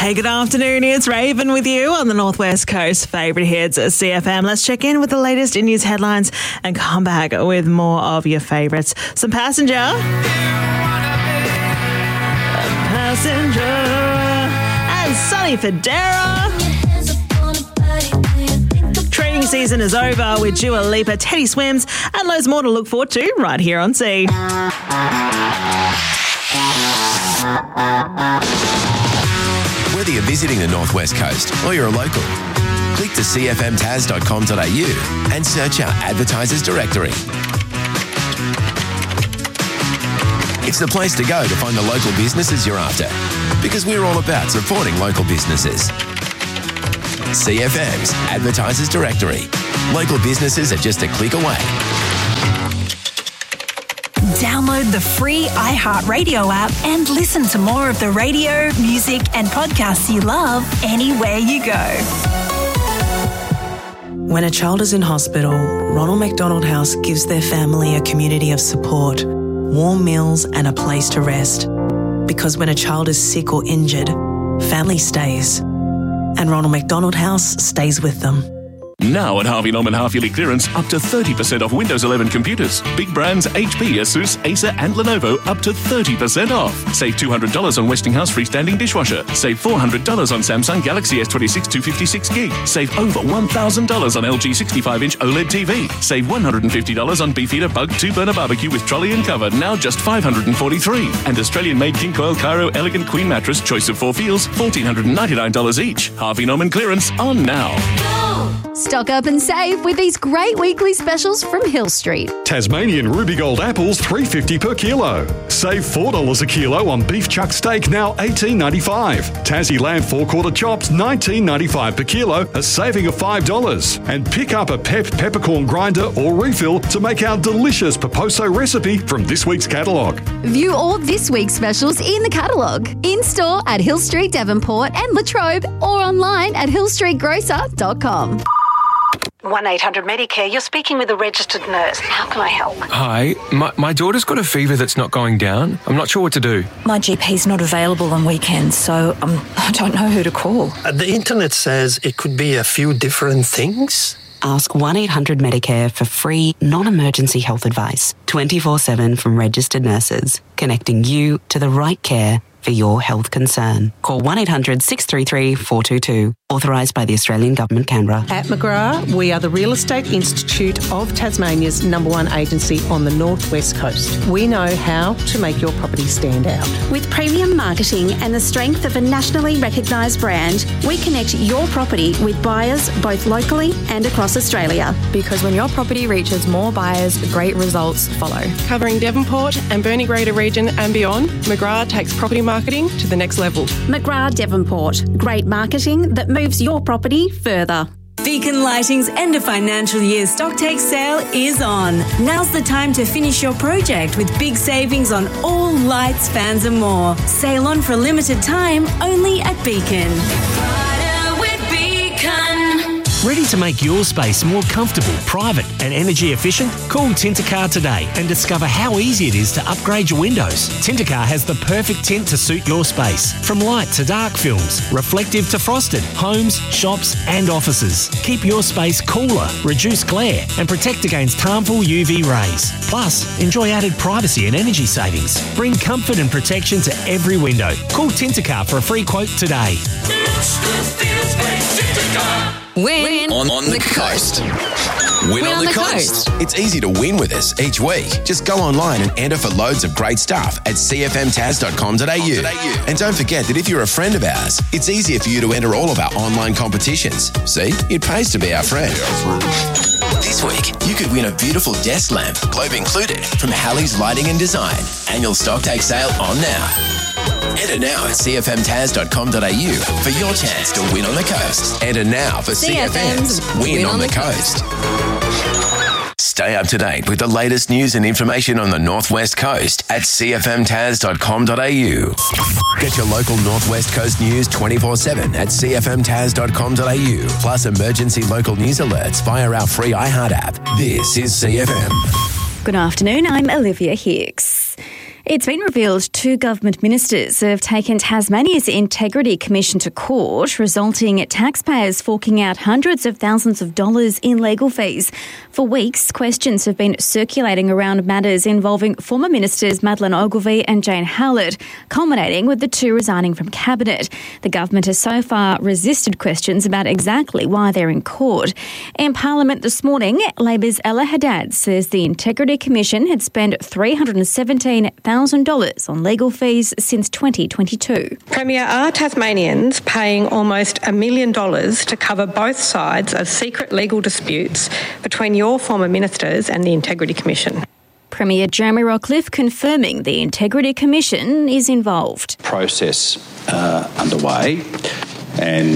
Hey, good afternoon. It's Raven with you on the Northwest Coast favourite hits at CFM. Let's check in with the latest in news headlines and come back with more of your favourites. Some Passenger. And Sonny Fodera. Training season is over with Dua Lipa, Teddy Swims, and loads more to look forward to right here on C. Whether you're visiting the Northwest Coast or you're a local, click to cfmtas.com.au and search our advertisers directory. It's the place to go to find the local businesses you're after, because we're all about supporting local businesses. CFM's advertisers directory. Local businesses are just a click away. Download the free iHeartRadio app and listen to more of the radio, music and podcasts you love anywhere you go. When a child is in hospital, Ronald McDonald House gives their family a community of support, warm meals and a place to rest. Because when a child is sick or injured, family stays. And Ronald McDonald House stays with them. Now at Harvey Norman half-yearly clearance, up to 30% off Windows 11 computers. Big brands HP, Asus, Acer and Lenovo up to 30% off. Save $200 on Westinghouse freestanding dishwasher. Save $400 on Samsung Galaxy S26 256GB. Save over $1,000 on LG 65-inch OLED TV. Save $150 on Beefeater Bug 2-burner barbecue with trolley and cover, now just $543. And Australian-made King Coil Cairo Elegant Queen Mattress, choice of 4 feels, $1,499 each. Harvey Norman clearance on now. Stock up and save with these great weekly specials from Hill Street. Tasmanian Ruby Gold apples, $3.50 per kilo. Save $4 a kilo on beef chuck steak, now $18.95. Tassie lamb 4-quarter chops, $19.95 per kilo, a saving of $5. And pick up a peppercorn grinder or refill to make our delicious Paposo recipe from this week's catalogue. View all this week's specials in the catalogue, in-store at Hill Street Devonport and Latrobe, or online at hillstreetgrocer.com. 1-800-MEDICARE, you're speaking with a registered nurse. How can I help? Hi, my daughter's got a fever that's not going down. I'm not sure what to do. My GP's not available on weekends, so I don't know who to call. The internet says it could be a few different things. Ask 1-800-MEDICARE for free, non-emergency health advice, 24/7 from registered nurses, connecting you to the right care for your health concern. Call 1-800-633-422. Authorised by the Australian Government, Canberra. At McGrath, we are the Real Estate Institute of Tasmania's #1 agency on the Northwest Coast. We know how to make your property stand out. With premium marketing and the strength of a nationally recognised brand, we connect your property with buyers both locally and across Australia. Because when your property reaches more buyers, great results follow. Covering Devonport and Burnie Greater region and beyond, McGrath takes property marketing to the next level. McGrath Devonport. Great marketing that moves your property further. Beacon Lighting's end of financial year stocktake sale is on. Now's the time to finish your project with big savings on all lights, fans and more. Sale on for a limited time only at Beacon. Ready to make your space more comfortable, private and energy efficient? Call Tintercar today and discover how easy it is to upgrade your windows. Tintercar has the perfect tint to suit your space. From light to dark films, reflective to frosted, homes, shops and offices. Keep your space cooler, reduce glare and protect against harmful UV rays. Plus, enjoy added privacy and energy savings. Bring comfort and protection to every window. Call Tintercar for a free quote today. Win on the coast. Win on the coast. It's easy to win with us each week. Just go online and enter for loads of great stuff at cfmtas.com.au. And don't forget that if you're a friend of ours, it's easier for you to enter all of our online competitions. See, it pays to be our friend. This week, you could win a beautiful desk lamp, globe included, from Halley's Lighting and Design. Annual stocktake sale on now. Enter now at cfmtas.com.au for your chance to win on the coast. Enter now for CFM's Win on the Coast. Stay up to date with the latest news and information on the Northwest Coast at cfmtas.com.au. Get your local Northwest Coast news 24/7 at cfmtas.com.au. Plus emergency local news alerts via our free iHeart app. This is CFM. Good afternoon, I'm Olivia Hicks. It's been revealed 2 government ministers have taken Tasmania's Integrity Commission to court, resulting in taxpayers forking out hundreds of thousands of dollars in legal fees. For weeks, questions have been circulating around matters involving former ministers Madeleine Ogilvie and Jane Howlett, culminating with the 2 resigning from Cabinet. The government has so far resisted questions about exactly why they're in court. In Parliament this morning, Labor's Ella Haddad says the Integrity Commission had spent $317,000 on legal fees since 2022. Premier, are Tasmanians paying almost $1 million to cover both sides of secret legal disputes between your former ministers and the Integrity Commission? Premier Jeremy Rockliff confirming the Integrity Commission is involved. Process underway and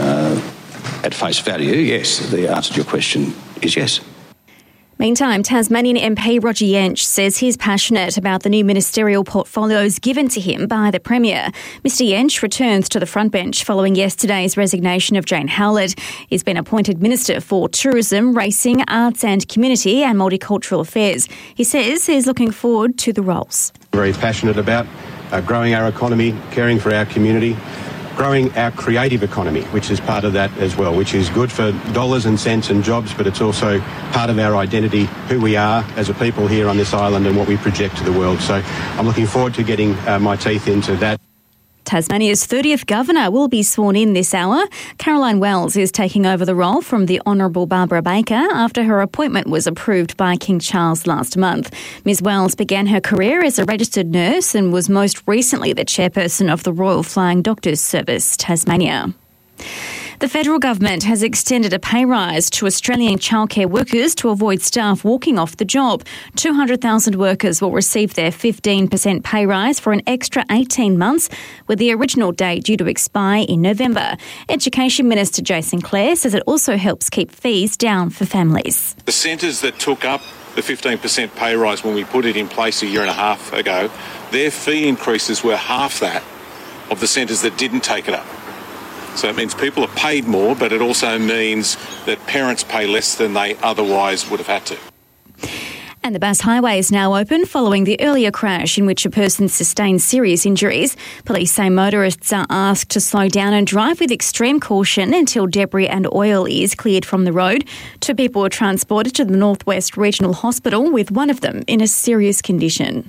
at face value, yes, the answer to your question is yes. Meantime, Tasmanian MP Roger Jentsch says he's passionate about the new ministerial portfolios given to him by the Premier. Mr Jentsch returns to the front bench following yesterday's resignation of Jane Howlett. He's been appointed Minister for Tourism, Racing, Arts and Community and Multicultural Affairs. He says he's looking forward to the roles. Very passionate about growing our economy, caring for our community, growing our creative economy, which is part of that as well, which is good for dollars and cents and jobs, but it's also part of our identity, who we are as a people here on this island and what we project to the world. So I'm looking forward to getting my teeth into that. Tasmania's 30th Governor will be sworn in this hour. Caroline Wells is taking over the role from the Honourable Barbara Baker after her appointment was approved by King Charles last month. Ms Wells began her career as a registered nurse and was most recently the chairperson of the Royal Flying Doctors Service, Tasmania. The federal government has extended a pay rise to Australian childcare workers to avoid staff walking off the job. 200,000 workers will receive their 15% pay rise for an extra 18 months, with the original date due to expire in November. Education Minister Jason Clare says it also helps keep fees down for families. The centres that took up the 15% pay rise when we put it in place a year and a half ago, their fee increases were half that of the centres that didn't take it up. So it means people are paid more, but it also means that parents pay less than they otherwise would have had to. And the Bass Highway is now open following the earlier crash in which a person sustained serious injuries. Police say motorists are asked to slow down and drive with extreme caution until debris and oil is cleared from the road. 2 people were transported to the North West Regional Hospital, with one of them in a serious condition.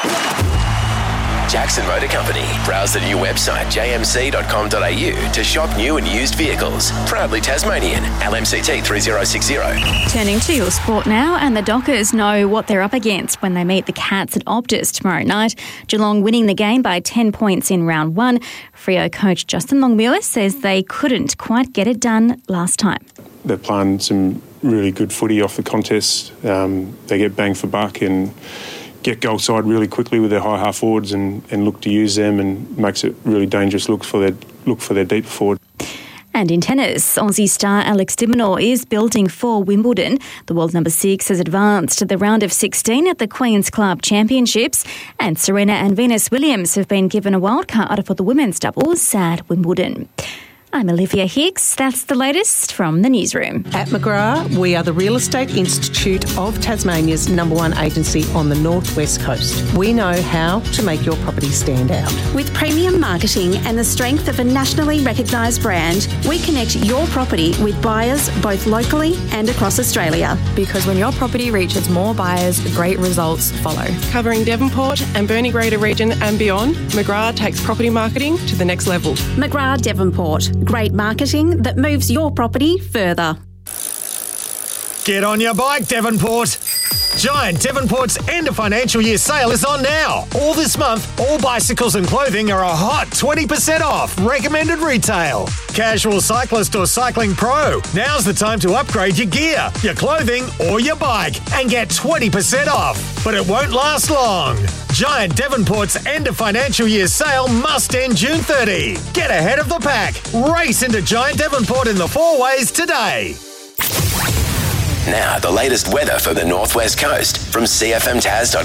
Jackson Motor Company. Browse the new website jmc.com.au to shop new and used vehicles. Proudly Tasmanian. LMCT 3060. Turning to your sport now, and the Dockers know what they're up against when they meet the Cats at Optus tomorrow night. Geelong winning the game by 10 points in round 1. Freo coach Justin Longmuir says they couldn't quite get it done last time. They're playing some really good footy off the contest. They get bang for buck and get goal side really quickly with their high half forwards and look to use them, and makes it really dangerous look for their deep forward. And in tennis, Aussie star Alex de Minaur is building for Wimbledon. The world number 6 has advanced to the round of 16 at the Queen's Club Championships, and Serena and Venus Williams have been given a wild card for the women's doubles at Wimbledon. I'm Olivia Hicks. That's the latest from the newsroom. At McGrath, we are the Real Estate Institute of Tasmania's #1 agency on the North West Coast. We know how to make your property stand out. With premium marketing and the strength of a nationally recognised brand, we connect your property with buyers both locally and across Australia. Because when your property reaches more buyers, great results follow. Covering Devonport and Burnie Greater Region and beyond, McGrath takes property marketing to the next level. McGrath Devonport. Great marketing that moves your property further. Get on your bike, Devonport. Giant Devonport's end of financial year sale is on now. All this month, all bicycles and clothing are a hot 20% off recommended retail. Casual cyclist or cycling pro, now's the time to upgrade your gear, your clothing or your bike and get 20% off. But it won't last long. Giant Devonport's end of financial year sale must end June 30. Get ahead of the pack. Race into Giant Devonport in the 4 ways today. Now, the latest weather for the North West Coast from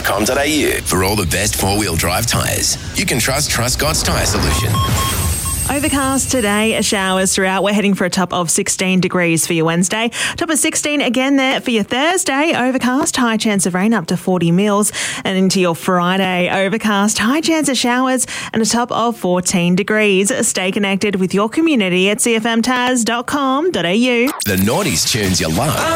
cfmtaz.com.au. For all the best 4-wheel drive tyres, you can trust Truscott's Tyre Solution. Overcast today, showers throughout. We're heading for a top of 16 degrees for your Wednesday. Top of 16 again there for your Thursday. Overcast, high chance of rain up to 40 mils. And into your Friday, overcast, high chance of showers and a top of 14 degrees. Stay connected with your community at cfmtaz.com.au. The 90s tunes you love.